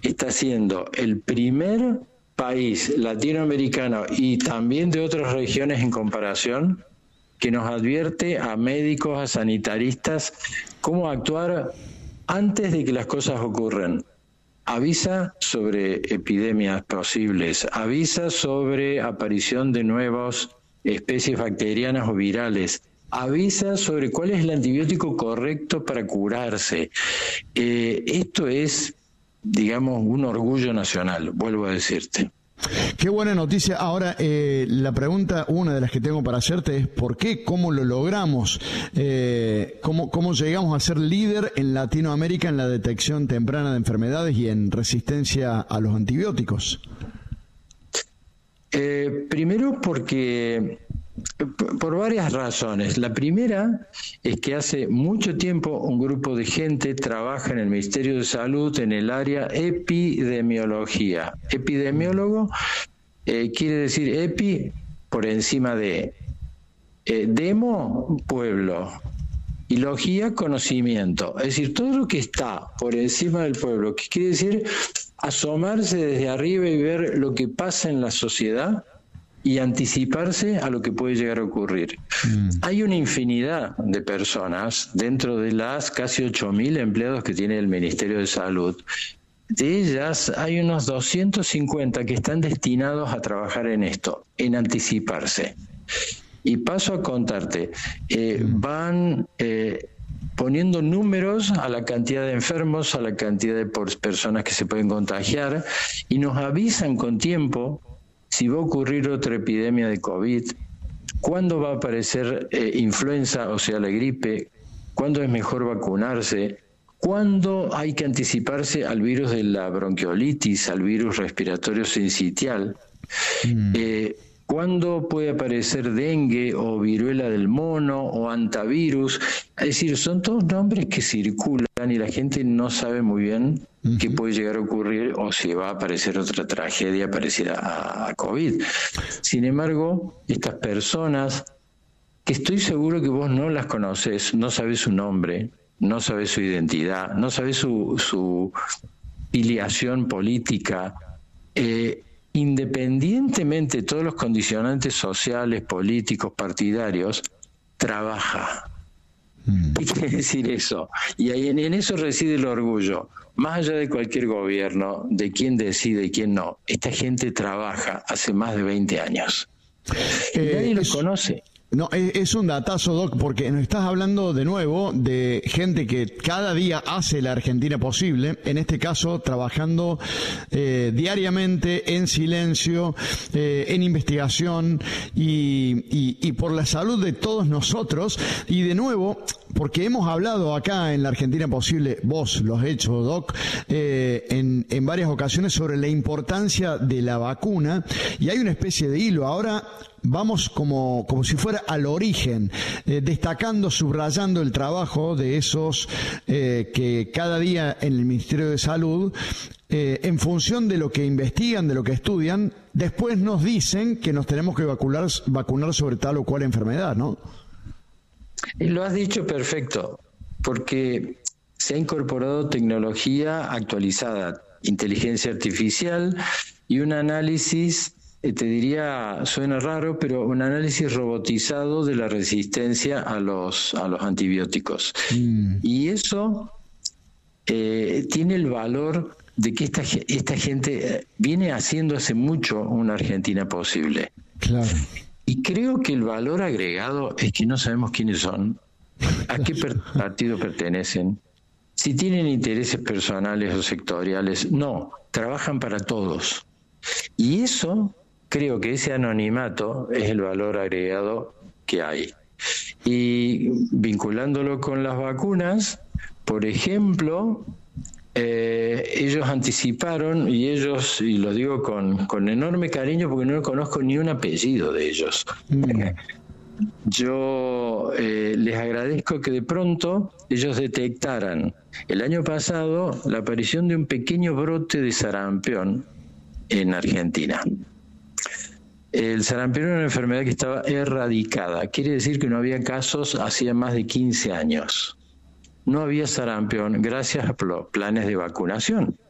está siendo el primer país latinoamericano y también de otras regiones en comparación que nos advierte a médicos, a sanitaristas, cómo actuar antes de que las cosas ocurran. Avisa sobre epidemias posibles, avisa sobre aparición de nuevas especies bacterianas o virales, avisa sobre cuál es el antibiótico correcto para curarse. Esto es, digamos, un orgullo nacional, vuelvo a decirte. Qué buena noticia. Ahora, la pregunta, una de las que tengo para hacerte es ¿por qué? ¿Cómo lo logramos? ¿Cómo llegamos a ser líder en Latinoamérica en la detección temprana de enfermedades y en resistencia a los antibióticos? Primero porque por varias razones. La primera es que hace mucho tiempo un grupo de gente trabaja en el Ministerio de Salud en el área epidemiología. Epidemiólogo quiere decir epi por encima de, demo, pueblo, y logía, conocimiento. Es decir, todo lo que está por encima del pueblo, que quiere decir asomarse desde arriba y ver lo que pasa en la sociedad y anticiparse a lo que puede llegar a ocurrir. Hay una infinidad de personas dentro de las casi 8.000 empleados que tiene el Ministerio de Salud. De ellas hay unos 250 que están destinados a trabajar en esto, en anticiparse. Y paso a contarte, van poniendo números a la cantidad de enfermos, a la cantidad de personas que se pueden contagiar, y nos avisan con tiempo si va a ocurrir otra epidemia de COVID, cuándo va a aparecer influenza, o sea, la gripe, cuándo es mejor vacunarse, cuándo hay que anticiparse al virus de la bronquiolitis, al virus respiratorio sincitial, cuándo puede aparecer dengue o viruela del mono o antivirus. Es decir, son todos nombres que circulan y la gente no sabe muy bien qué puede llegar a ocurrir o si va a aparecer otra tragedia parecida a COVID. Sin embargo, estas personas, que estoy seguro que vos no las conoces, no sabés su nombre, no sabés su identidad, no sabés su filiación política, independientemente de todos los condicionantes sociales, políticos, partidarios, trabaja. ¿Qué quiere decir eso? Y ahí en eso reside el orgullo. Más allá de cualquier gobierno, de quién decide y quién no, esta gente trabaja hace más de 20 años. Y nadie los conoce. No, es un datazo, Doc, porque nos estás hablando de nuevo de gente que cada día hace la Argentina posible, en este caso trabajando diariamente en silencio, en investigación y por la salud de todos nosotros. Y de nuevo, porque hemos hablado acá en la Argentina posible, vos lo has hecho, Doc, en varias ocasiones sobre la importancia de la vacuna, y hay una especie de hilo. Ahora vamos como si fuera al origen, destacando, subrayando el trabajo de esos que cada día en el Ministerio de Salud, en función de lo que investigan, de lo que estudian, después nos dicen que nos tenemos que vacunar sobre tal o cual enfermedad, ¿no? Y lo has dicho perfecto, porque se ha incorporado tecnología actualizada, inteligencia artificial y un análisis, te diría, suena raro, pero un análisis robotizado de la resistencia a los antibióticos. Y eso tiene el valor de que esta gente viene haciendo hace mucho una Argentina posible. Claro. Y creo que el valor agregado es que no sabemos quiénes son, a qué partido pertenecen, si tienen intereses personales o sectoriales. No, trabajan para todos. Y eso, creo que ese anonimato es el valor agregado que hay. Y vinculándolo con las vacunas, por ejemplo, ellos anticiparon, y lo digo con enorme cariño porque no conozco ni un apellido de ellos. Yo les agradezco que de pronto ellos detectaran el año pasado la aparición de un pequeño brote de sarampión en Argentina. El sarampión era una enfermedad que estaba erradicada, quiere decir que no había casos hacía más de 15 años. No había sarampión gracias a los planes de vacunación.